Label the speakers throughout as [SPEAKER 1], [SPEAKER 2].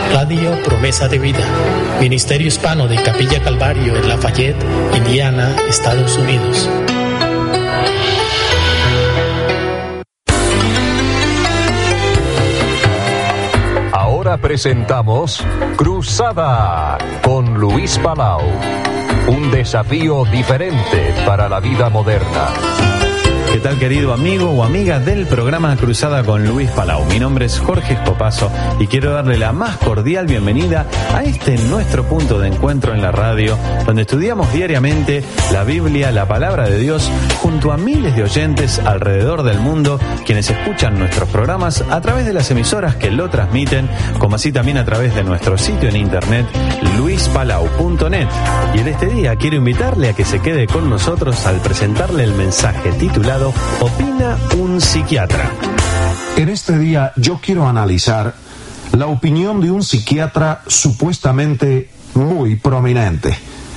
[SPEAKER 1] Radio Promesa de Vida, Ministerio Hispano de Capilla Calvario en Lafayette, Indiana, Estados Unidos.
[SPEAKER 2] Ahora presentamos Cruzada con Luis Palau. Un desafío diferente para la vida moderna.
[SPEAKER 3] ¿Qué tal, querido amigo o amiga del programa Cruzada con Luis Palau? Mi nombre es Jorge Escopazo y quiero darle la más cordial bienvenida a este nuestro punto de encuentro en la radio, donde estudiamos diariamente la Biblia, la palabra de Dios, junto a miles de oyentes alrededor del mundo, quienes escuchan nuestros programas a través de las emisoras que lo transmiten, como así también a través de nuestro sitio en internet, luispalau.net. Y en este día quiero invitarle a que se quede con nosotros al presentarle el mensaje titulado ¿Opina un psiquiatra?
[SPEAKER 4] En este día yo quiero analizar la opinión de un psiquiatra supuestamente muy prominente.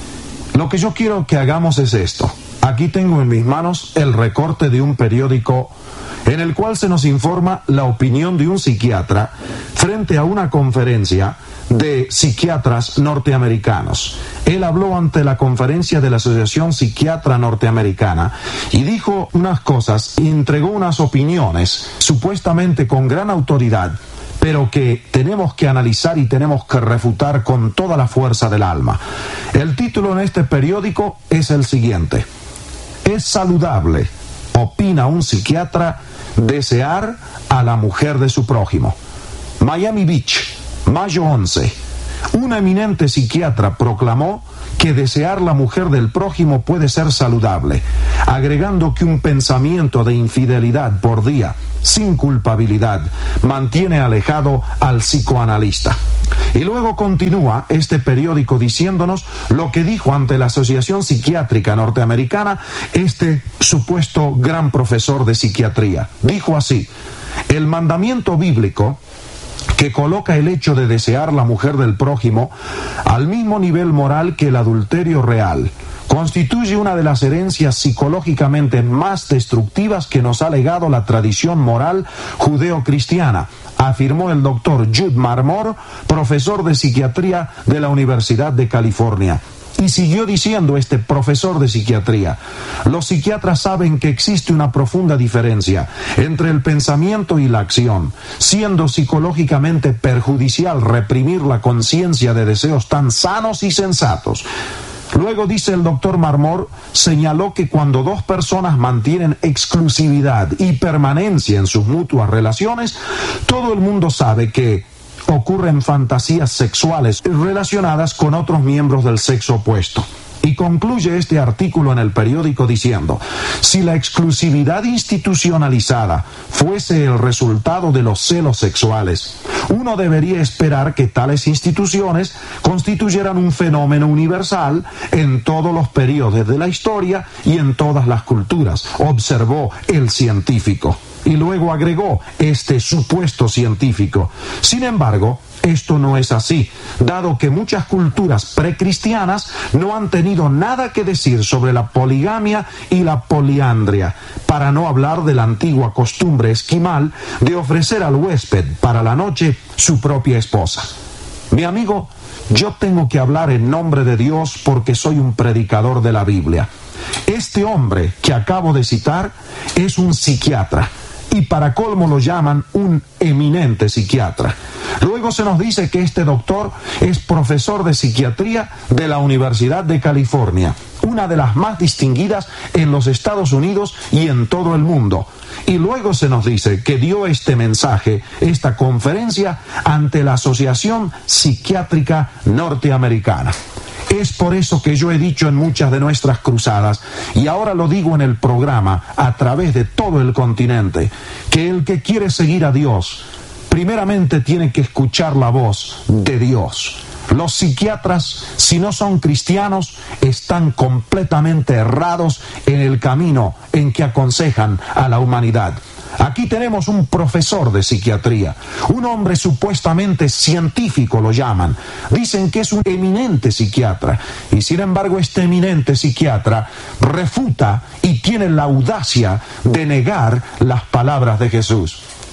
[SPEAKER 4] Lo que yo quiero que hagamos es esto. Aquí tengo en mis manos el recorte de un periódico en el cual se nos informa la opinión de un psiquiatra frente a una conferencia de psiquiatras norteamericanos. Él habló ante la conferencia de la Asociación Psiquiatra Norteamericana y dijo unas cosas y entregó unas opiniones supuestamente con gran autoridad, pero que tenemos que analizar y tenemos que refutar con toda la fuerza del alma. El título en este periódico es el siguiente: ¿Es saludable, opina un psiquiatra, desear a la mujer de su prójimo? Miami Beach, mayo 11. Un eminente psiquiatra proclamó que desear la mujer del prójimo puede ser saludable, agregando que un pensamiento de infidelidad por día, sin culpabilidad, mantiene alejado al psicoanalista. Y luego continúa este periódico diciéndonos lo que dijo ante la Asociación Psiquiátrica Norteamericana este supuesto gran profesor de psiquiatría. Dijo así: el mandamiento bíblico que coloca el hecho de desear la mujer del prójimo al mismo nivel moral que el adulterio real, constituye una de las herencias psicológicamente más destructivas que nos ha legado la tradición moral judeocristiana, afirmó el doctor Jude Marmor, profesor de psiquiatría de la Universidad de California. Y siguió diciendo este profesor de psiquiatría: los psiquiatras saben que existe una profunda diferencia entre el pensamiento y la acción, siendo psicológicamente perjudicial reprimir la conciencia de deseos tan sanos y sensatos. Luego, dice el doctor Marmor, señaló que cuando dos personas mantienen exclusividad y permanencia en sus mutuas relaciones, todo el mundo sabe que ocurren fantasías sexuales relacionadas con otros miembros del sexo opuesto. Y concluye este artículo en el periódico diciendo: si la exclusividad institucionalizada fuese el resultado de los celos sexuales, uno debería esperar que tales instituciones constituyeran un fenómeno universal en todos los periodos de la historia y en todas las culturas, observó el científico. Y luego agregó este supuesto científico: sin embargo, esto no es así, dado que muchas culturas precristianas no han tenido nada que decir sobre la poligamia y la poliandria, para no hablar de la antigua costumbre esquimal de ofrecer al huésped para la noche su propia esposa. Mi amigo, yo tengo que hablar en nombre de Dios porque soy un predicador de la Biblia. Este hombre que acabo de citar es un psiquiatra. Y para colmo lo llaman un eminente psiquiatra. Luego se nos dice que este doctor es profesor de psiquiatría de la Universidad de California, una de las más distinguidas en los Estados Unidos y en todo el mundo. Y luego se nos dice que dio este mensaje, esta conferencia, ante la Asociación Psiquiátrica Norteamericana. Es por eso que yo he dicho en muchas de nuestras cruzadas, y ahora lo digo en el programa a través de todo el continente, que el que quiere seguir a Dios, primeramente tiene que escuchar la voz de Dios. Los psiquiatras, si no son cristianos, están completamente errados en el camino en que aconsejan a la humanidad. Aquí tenemos un profesor de psiquiatría, un hombre supuestamente científico lo llaman. Dicen que es un eminente psiquiatra y sin embargo este eminente psiquiatra refuta y tiene la audacia de negar las palabras de Jesús.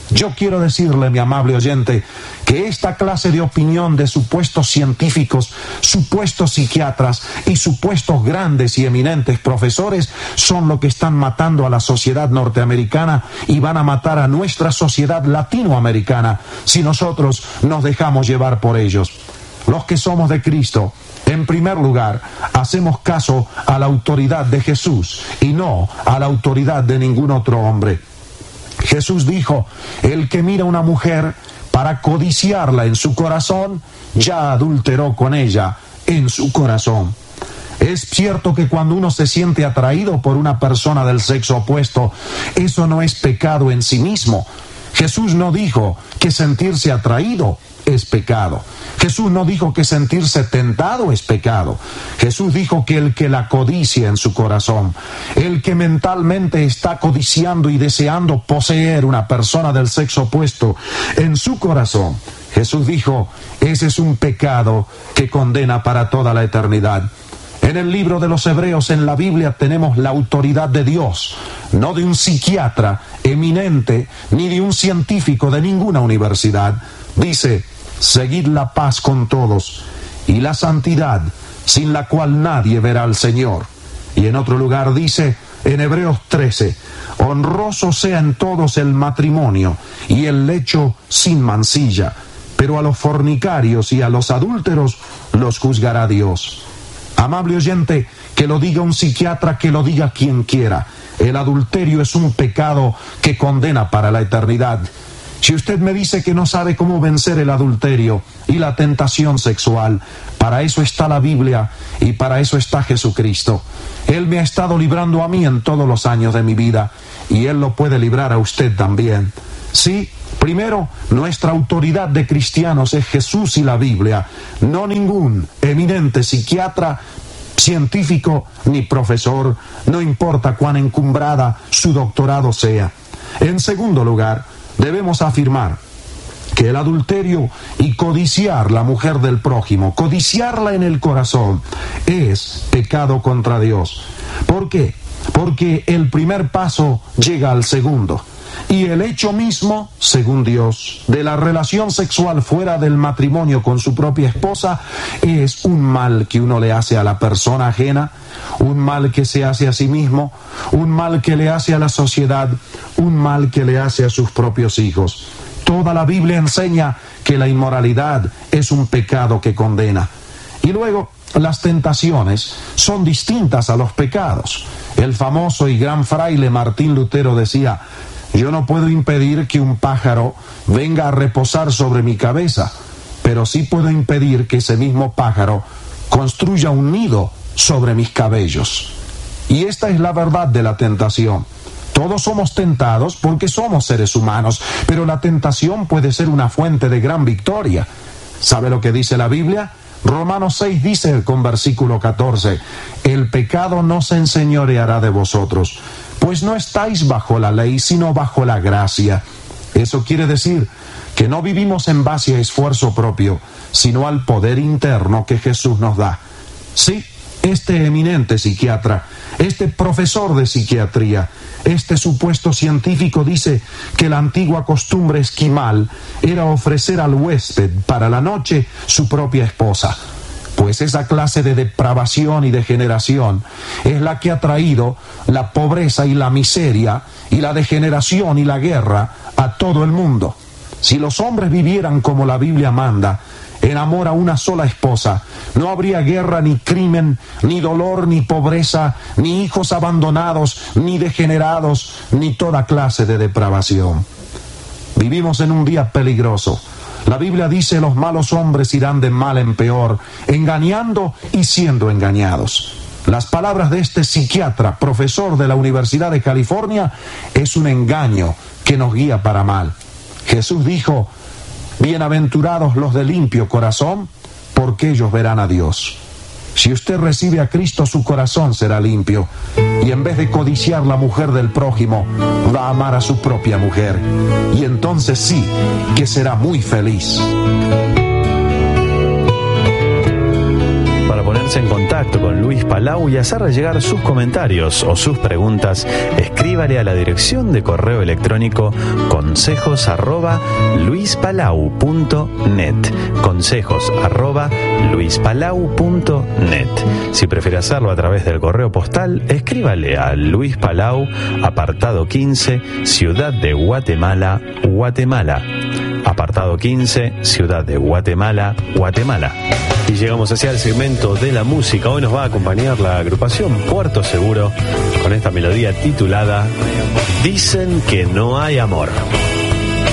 [SPEAKER 4] Yo quiero decirle, mi amable oyente, que esta clase de opinión de supuestos científicos, supuestos psiquiatras y supuestos grandes y eminentes profesores son lo que están matando a la sociedad norteamericana y van a matar a nuestra sociedad latinoamericana si nosotros nos dejamos llevar por ellos. Los que somos de Cristo, en primer lugar, hacemos caso a la autoridad de Jesús y no a la autoridad de ningún otro hombre. Jesús dijo, el que mira a una mujer para codiciarla en su corazón, ya adulteró con ella en su corazón. Es cierto que cuando uno se siente atraído por una persona del sexo opuesto, eso no es pecado en sí mismo. Jesús no dijo que sentirse atraído es pecado. Jesús no dijo que sentirse tentado es pecado. Jesús dijo que el que la codicia en su corazón, el que mentalmente está codiciando y deseando poseer una persona del sexo opuesto en su corazón, Jesús dijo, ese es un pecado que condena para toda la eternidad. En el libro de los Hebreos, en la Biblia, tenemos la autoridad de Dios, no de un psiquiatra eminente, ni de un científico de ninguna universidad. Dice, seguid la paz con todos y la santidad, sin la cual nadie verá al Señor. Y en otro lugar dice, en Hebreos 13, honroso sea en todos el matrimonio y el lecho sin mancilla, pero a los fornicarios y a los adúlteros los juzgará Dios. Amable oyente, que lo diga un psiquiatra, que lo diga quien quiera, el adulterio es un pecado que condena para la eternidad. Si usted me dice que no sabe cómo vencer el adulterio y la tentación sexual, para eso está la Biblia y para eso está Jesucristo. Él me ha estado librando a mí en todos los años de mi vida y Él lo puede librar a usted también. Sí, primero, nuestra autoridad de cristianos es Jesús y la Biblia, no ningún eminente psiquiatra, científico ni profesor, no importa cuán encumbrada su doctorado sea. En segundo lugar, debemos afirmar que el adulterio y codiciar la mujer del prójimo, codiciarla en el corazón, es pecado contra Dios. ¿Por qué? Porque el primer paso llega al segundo. Y el hecho mismo, según Dios, de la relación sexual fuera del matrimonio con su propia esposa es un mal que uno le hace a la persona ajena, un mal que se hace a sí mismo, un mal que le hace a la sociedad, un mal que le hace a sus propios hijos. Toda la Biblia enseña que la inmoralidad es un pecado que condena. Y luego, las tentaciones son distintas a los pecados. El famoso y gran fraile Martín Lutero decía, yo no puedo impedir que un pájaro venga a reposar sobre mi cabeza, pero sí puedo impedir que ese mismo pájaro construya un nido sobre mis cabellos. Y esta es la verdad de la tentación. Todos somos tentados porque somos seres humanos, pero la tentación puede ser una fuente de gran victoria. ¿Sabe lo que dice la Biblia? Romanos 6 dice con versículo 14, el pecado no se enseñoreará de vosotros, pues no estáis bajo la ley, sino bajo la gracia. Eso quiere decir que no vivimos en base a esfuerzo propio, sino al poder interno que Jesús nos da. Sí, este eminente psiquiatra, este profesor de psiquiatría, este supuesto científico dice que la antigua costumbre esquimal era ofrecer al huésped para la noche su propia esposa. Pues esa clase de depravación y degeneración es la que ha traído la pobreza y la miseria y la degeneración y la guerra a todo el mundo. Si los hombres vivieran como la Biblia manda, en amor a una sola esposa, no habría guerra, ni crimen, ni dolor, ni pobreza, ni hijos abandonados, ni degenerados, ni toda clase de depravación. Vivimos en un día peligroso. La Biblia dice, los malos hombres irán de mal en peor, engañando y siendo engañados. Las palabras de este psiquiatra, profesor de la Universidad de California, es un engaño que nos guía para mal. Jesús dijo, bienaventurados los de limpio corazón, porque ellos verán a Dios. Si usted recibe a Cristo, su corazón será limpio, y en vez de codiciar la mujer del prójimo, va a amar a su propia mujer, y entonces sí que será muy feliz.
[SPEAKER 3] Para poner ponerse en contacto con Luis Palau y hacerle llegar sus comentarios o sus preguntas, escríbale a la dirección de correo electrónico consejos@luispalau.net. consejos@luispalau.net. Si prefiere hacerlo a través del correo postal, escríbale a Luis Palau, apartado 15, Ciudad de Guatemala, Guatemala. Apartado 15, Ciudad de Guatemala, Guatemala.
[SPEAKER 5] Y llegamos hacia el segmento de la música. Hoy nos va a acompañar la agrupación Puerto Seguro con esta melodía titulada Dicen que no hay amor.